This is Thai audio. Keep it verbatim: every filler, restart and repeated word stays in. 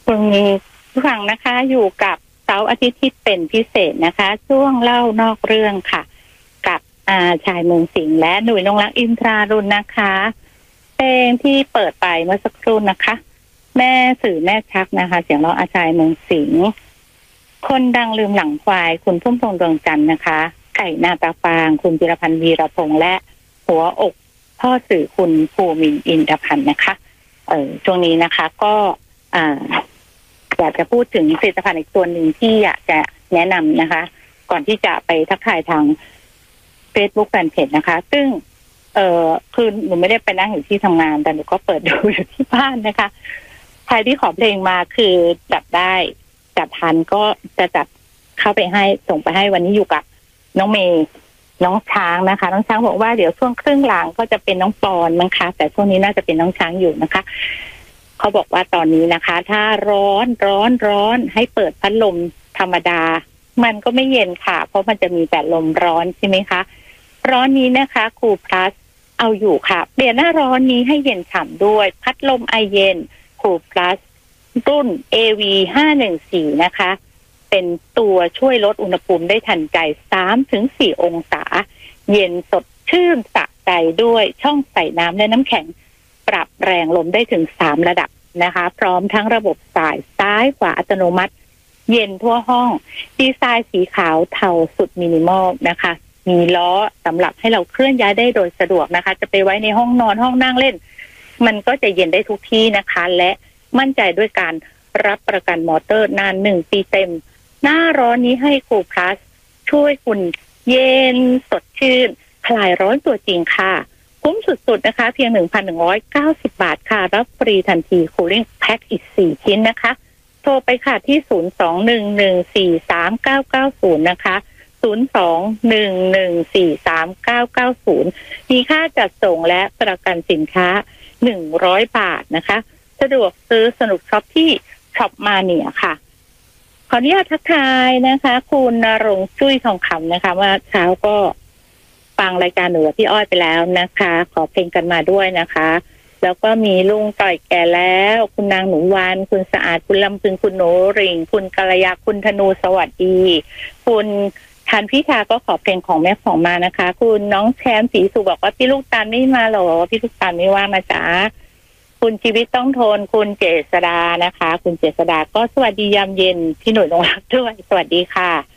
คุณผู้ฟังนะคะอยู่กับเสาร์อาทิตย์ที่เป็นพิเศษนะคะช่วงเล่านอกเรื่องค่ะกับอาชายเมืองสิงห์และหนุ่ยนงรักอินทรารุณนะคะเพลงที่เปิดไปเมื่อสักครู่นะคะแม่สื่อแม่ชักนะคะเสียงร้องอาชายเมืองสิงห์คนดังลืมหลังควายคุณพุ่มพวงดวงจันทร์นะคะไก่นาตาฟางคุณจิรพันธ์วีรพงษ์และหัวอกพ่อสื่อคุณภูมินทร์อินทพันธ์นะคะเออช่วงนี้นะคะก็อ่าอยากจะพูดถึงผลิตภัณฑ์อีกตัวหนึ่งที่อยากจะแนะนำนะคะก่อนที่จะไปทักทายทาง Facebook แฟนเพจนะคะซึ่งเอ่อคือหนูไม่ได้ไปนั่งอยู่ที่ทำงานแต่หนูก็เปิดดูอยู่ที่บ้านนะคะใครที่ขอเพลงมาคือจัดได้จัดทันก็จะจัดเข้าไปให้ส่งไปให้วันนี้อยู่กับน้องเมย์น้องช้างนะคะน้องช้างบอกว่าเดี๋ยวช่วงครึ่งหลังก็จะเป็นน้องปอนมั้งคะแต่ช่วงนี้น่าจะเป็นน้องช้างอยู่นะคะเขาบอกว่าตอนนี้นะคะถ้าร้อนร้อนร้อนให้เปิดพัดลมธรรมดามันก็ไม่เย็นค่ะเพราะมันจะมีแต่ลมร้อนใช่ไหมคะร้อนนี้นะคะครูพลัสเอาอยู่ค่ะเปลี่ยนหน้าร้อนนี้ให้เย็นฉ่ำด้วยพัดลมไอเย็นครูพลัสรุ่น เอ วี ห้าหนึ่งสี่ นะคะเป็นตัวช่วยลดอุณหภูมิได้ทันใจ สามถึงสี่ องศาเย็นสดชื่นสะใจด้วยช่องใส่น้ำและน้ำแข็งปรับแรงลมได้ถึงสามระดับนะคะพร้อมทั้งระบบสายซ้ายขวาอัตโนมัติเย็นทั่วห้องดีไซน์สีขาวเทาสุดมินิมอลนะคะมีล้อสำหรับให้เราเคลื่อนย้ายได้โดยสะดวกนะคะจะไปไว้ในห้องนอนห้องนั่งเล่นมันก็จะเย็นได้ทุกที่นะคะและมั่นใจด้วยการรับประกันมอเตอร์นานหนึ่งปีเต็มหน้าร้อนนี้ให้คูพลัสช่วยคุณเย็นสดชื่นคลายร้อนตัวจริงค่ะคุ้มสุดๆนะคะเพียง หนึ่งพันหนึ่งร้อยเก้าสิบ บาทค่ะรับฟรีทันทีคูลิ่งแพ็คอีกสี่ชิ้นนะคะโทรไปค่ะที่ศูนย์ สอง หนึ่ง หนึ่ง สี่ สาม เก้า เก้า ศูนย์นะคะศูนย์ สอง หนึ่ง หนึ่ง สี่ สาม เก้า เก้า ศูนย์มีค่าจัดส่งและประกันสินค้าหนึ่งร้อยบาทนะคะสะดวกซื้อสนุกช็อปที่ช็อปมาเนียค่ะขออนุญาตทักทายนะคะคุณณรงค์จุ้ยทองคำนะคะว่าเช้าก็ฟังรายการหนูพี่อ้อยไปแล้วนะคะขอเพลงกันมาด้วยนะคะแล้วก็มีลุงต่อยแก่แล้วคุณนางหนูวานคุณสะอาดคุณลำพึงคุณโนริงคุณกัลยาคุณธนูสวัสดีคุณทันพิชาก็ขอเพลงของแม่ของมานะคะคุณน้องแชมป์ศรีสุบอกว่าพี่ลูกตาลไม่มาหรอพี่ลูกตาลไม่ว่ามาจ้าคุณชีวิตต้องทนคุณเจษดานะคะคุณเจษดาก็สวัสดียามเย็นพี่หนุ่ยนงรักด้วยสวัสดีค่ะ